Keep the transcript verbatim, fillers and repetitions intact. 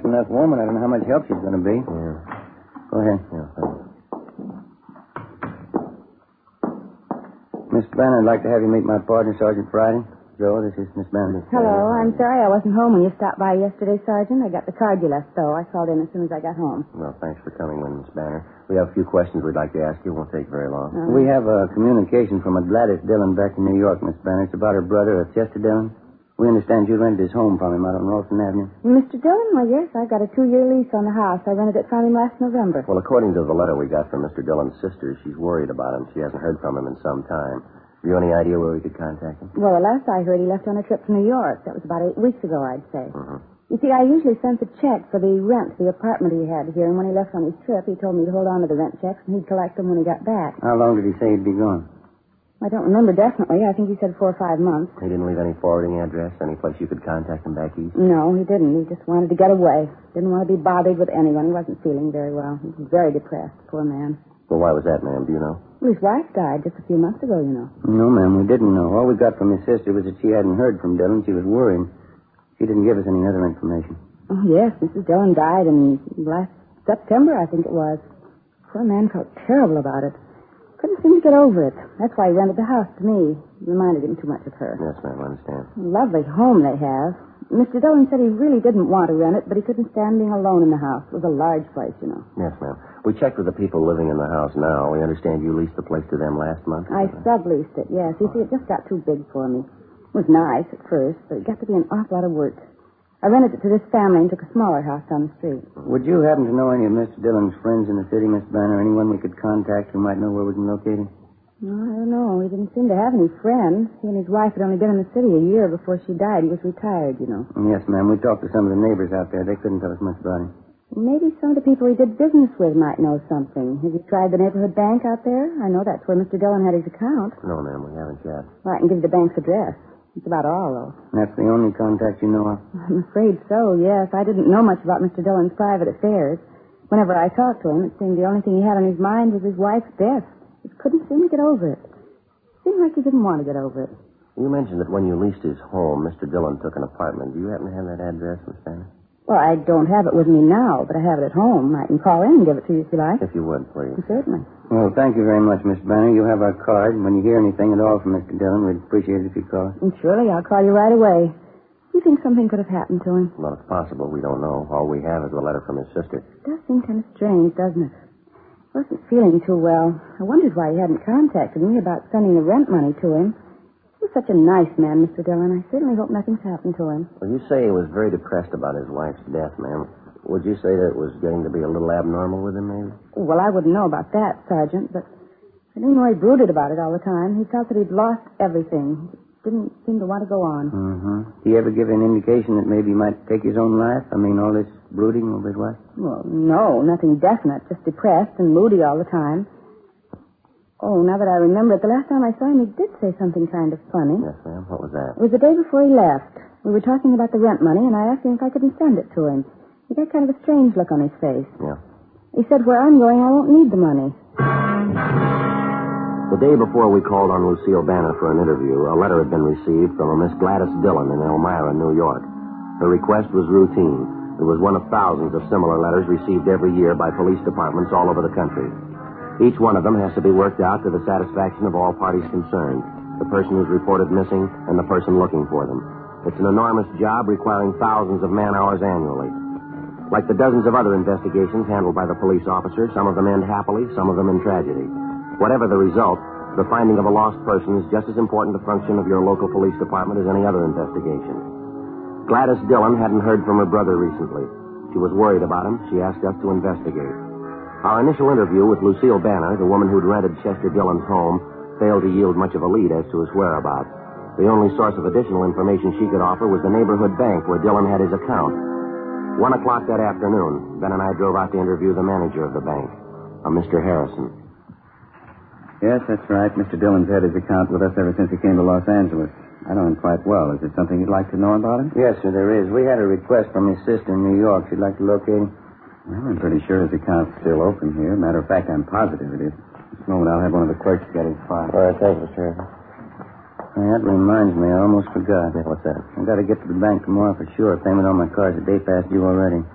enough woman. I don't know how much help she's going to be. Yeah. Go ahead. Yeah, thanks. Miss Banner, I'd like to have you meet my partner, Sergeant Friday. Joe, this is Miss Banner. Hello. I'm sorry I wasn't home when you stopped by yesterday, Sergeant. I got the card you left, though. I called in as soon as I got home. Well, thanks for coming in, Miss Banner. We have a few questions we'd like to ask you. It won't take very long. Uh, We have a communication from a Gladys Dillon back in New York, Miss Banner. It's about her brother, uh, Chester Dillon. We understand you rented his home from him out on Ralston Avenue. Mister Dillon? Well, yes, I got a two-year lease on the house. I rented it from him last November. Well, according to the letter we got from Mister Dillon's sister, she's worried about him. She hasn't heard from him in some time. Have you any idea where we could contact him? Well, the last I heard, he left on a trip to New York. That was about eight weeks ago, I'd say. Mm-hmm. You see, I usually sent the check for the rent, the apartment he had here, and when he left on his trip, he told me to hold on to the rent checks, and he'd collect them when he got back. How long did he say he'd be gone? I don't remember definitely. I think he said four or five months. He didn't leave any forwarding address, any place you could contact him back east? No, he didn't. He just wanted to get away. Didn't want to be bothered with anyone. He wasn't feeling very well. He was very depressed, poor man. Well, why was that, ma'am? Do you know? Well, his wife died just a few months ago, you know. No, ma'am, we didn't know. All we got from his sister was that she hadn't heard from Dillon. She was worried. She didn't give us any other information. Oh, yes, Missus Dillon died in last September, I think it was. Poor man felt terrible about it. Couldn't seem to get over it. That's why he rented the house to me. It reminded him too much of her. Yes, ma'am, I understand. Lovely home they have. Mister Dillon said he really didn't want to rent it, but he couldn't stand being alone in the house. It was a large place, you know. Yes, ma'am. We checked with the people living in the house now. We understand you leased the place to them last month? I subleased it, yes. You see, it just got too big for me. It was nice at first, but it got to be an awful lot of work. I rented it to this family and took a smaller house down the street. Would you happen to know any of Mister Dillon's friends in the city, Miss Banner? Anyone we could contact who might know where we can locate him? No, I don't know. He didn't seem to have any friends. He and his wife had only been in the city a year before she died. He was retired, you know. Yes, ma'am. We talked to some of the neighbors out there. They couldn't tell us much about him. Maybe some of the people he did business with might know something. Have you tried the neighborhood bank out there? I know that's where Mister Dillon had his account. No, ma'am, we haven't yet. Well, I can give you the bank's address. It's about all, though. That's the only contact you know of? I'm afraid so, yes. I didn't know much about Mister Dillon's private affairs. Whenever I talked to him, it seemed the only thing he had on his mind was his wife's death. He couldn't seem to get over it. Seemed like he didn't want to get over it. You mentioned that when you leased his home, Mister Dillon took an apartment. Do you happen to have that address, Miss Banner? Well, I don't have it with me now, but I have it at home. I can call in and give it to you if you like. If you would, please. Certainly. Well, thank you very much, Miss Banner. You have our card. When you hear anything at all from Mister Dillon, we'd appreciate it if you call us. And surely I'll call you right away. You think something could have happened to him? Well, it's possible. We don't know. All we have is a letter from his sister. It does seem kind of strange, doesn't it? He wasn't feeling too well. I wondered why he hadn't contacted me about sending the rent money to him. He was such a nice man, Mister Dillon. I certainly hope nothing's happened to him. Well, you say he was very depressed about his wife's death, ma'am. Would you say that it was getting to be a little abnormal with him, maybe? Well, I wouldn't know about that, Sergeant, but I didn't know he brooded about it all the time. He felt that he'd lost everything. Didn't seem to want to go on. Mm-hmm. Did he ever give an indication that maybe he might take his own life? I mean, all this brooding over his wife? Well, no, nothing definite. Just depressed and moody all the time. Oh, now that I remember it, the last time I saw him, he did say something kind of funny. Yes, ma'am. What was that? It was the day before he left. We were talking about the rent money, and I asked him if I couldn't send it to him. He got kind of a strange look on his face. Yeah. He said, where I'm going, I won't need the money. The day before we called on Lucille Banner for an interview, a letter had been received from a Miss Gladys Dillon in Elmira, New York. Her request was routine. It was one of thousands of similar letters received every year by police departments all over the country. Each one of them has to be worked out to the satisfaction of all parties concerned, the person who's reported missing and the person looking for them. It's an enormous job requiring thousands of man-hours annually. Like the dozens of other investigations handled by the police officers, some of them end happily, some of them in tragedy. Whatever the result, the finding of a lost person is just as important to the function of your local police department as any other investigation. Gladys Dillon hadn't heard from her brother recently. She was worried about him. She asked us to investigate. Our initial interview with Lucille Banner, the woman who'd rented Chester Dillon's home, failed to yield much of a lead as to his whereabouts. The only source of additional information she could offer was the neighborhood bank where Dillon had his account. One o'clock that afternoon, Ben and I drove out to interview the manager of the bank, a Mister Harrison. Yes, that's right. Mister Dillon's had his account with us ever since he came to Los Angeles. I know him quite well. Is there something you'd like to know about him? Yes, sir, there is. We had a request from his sister in New York. She'd like to locate him. Well, I'm pretty sure his account's still open here. Matter of fact, I'm positive it is. This moment, I'll have one of the clerks get his file. All right, thank you, Mister Harrison. Hey, that reminds me. I almost forgot. Yeah, what's that? I've got to get to the bank tomorrow for sure. Payment on my car's a day past due already.